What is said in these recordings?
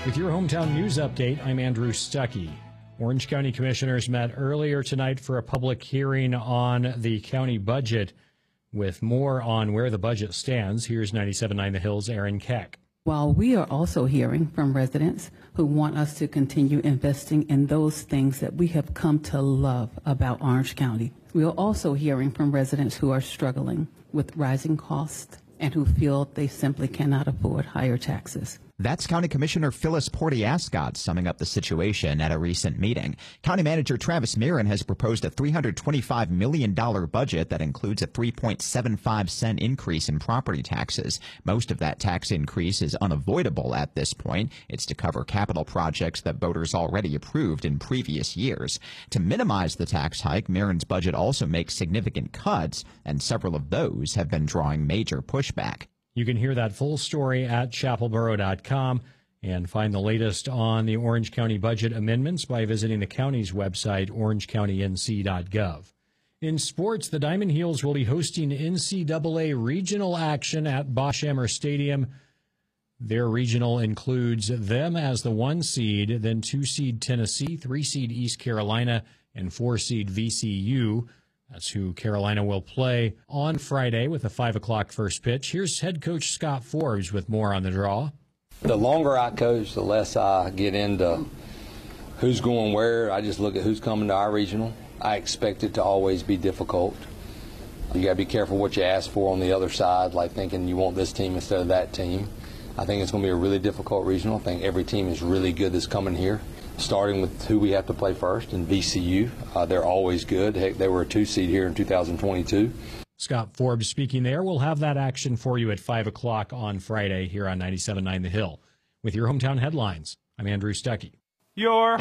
With your hometown news update, I'm Andrew Stuckey. Orange County Commissioners met earlier tonight for a public hearing on the county budget. With more on where the budget stands, here's 97.9 The Hill's Aaron Keck. While we are also hearing from residents who want us to continue investing in those things that we have come to love about Orange County, we are also hearing from residents who are struggling with rising costs and who feel they simply cannot afford higher taxes. That's County Commissioner Phyllis Porty-Ascott summing up the situation at a recent meeting. County Manager Travis Mirren has proposed a $325 million budget that includes a 3.75 cent increase in property taxes. Most of that tax increase is unavoidable at this point. It's to cover capital projects that voters already approved in previous years. To minimize the tax hike, Mirren's budget also makes significant cuts, and several of those have been drawing major pushback. You can hear that full story at chapelboro.com and find the latest on the Orange County budget amendments by visiting the county's website, orangecountync.gov. In sports, the Diamond Heels will be hosting NCAA regional action at Bosch Emmer Stadium. Their regional includes them as the 1 seed, then 2 seed Tennessee, 3 seed East Carolina, and 4 seed VCU. That's who Carolina will play on Friday with a 5 o'clock first pitch. Here's head coach Scott Forbes with more on the draw. The longer I coach, the less I get into who's going where. I just look at who's coming to our regional. I expect it to always be difficult. You got to be careful what you ask for on the other side, like thinking you want this team instead of that team. I think it's going to be a really difficult regional. I think every team is really good that's coming here. Starting with who we have to play first in VCU. They're always good. Heck, they were a 2 seed here in 2022. Scott Forbes speaking there. We'll have that action for you at 5 o'clock on Friday here on 97.9 The Hill. With your hometown headlines, I'm Andrew Stuckey. Your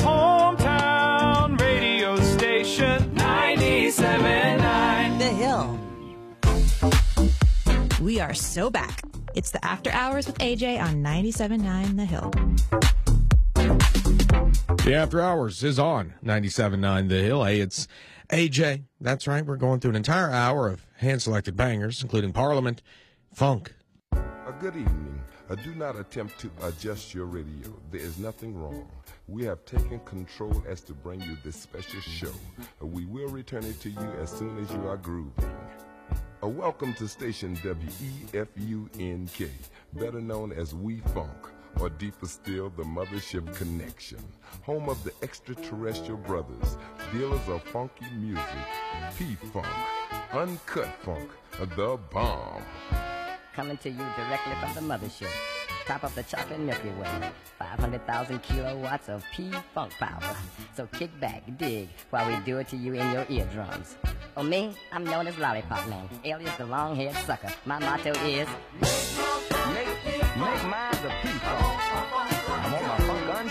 hometown radio station, 97.9 The Hill. We are so back. It's the After Hours with AJ on 97.9 The Hill. The After Hours is on 97.9 The Hill. Hey, it's AJ. That's right. We're going through an entire hour of hand-selected bangers, including Parliament, funk. Good evening. Do not attempt to adjust your radio. There is nothing wrong. We have taken control as to bring you this special show. We will return it to you as soon as you are grooving. Welcome to station WEFUNK, better known as We Funk, or deeper still, the Mothership Connection, home of the extraterrestrial brothers, dealers of funky music, P-Funk, Uncut Funk, the bomb. Coming to you directly from the Mothership, top of the chocolate Milky Way, 500,000 kilowatts of P-Funk power. So kick back, dig, while we do it to you in your eardrums. Oh, me, I'm known as Lollipop Man, alias the long-haired sucker. My motto is...